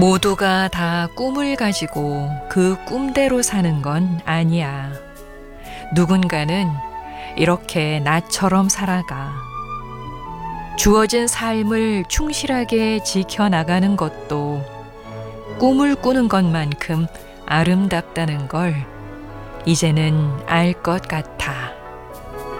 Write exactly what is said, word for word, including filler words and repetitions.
모두가 다 꿈을 가지고 그 꿈대로 사는 건 아니야. 누군가는 이렇게 나처럼 살아가. 주어진 삶을 충실하게 지켜나가는 것도 꿈을 꾸는 것만큼 아름답다는 걸 이제는 알 것 같아.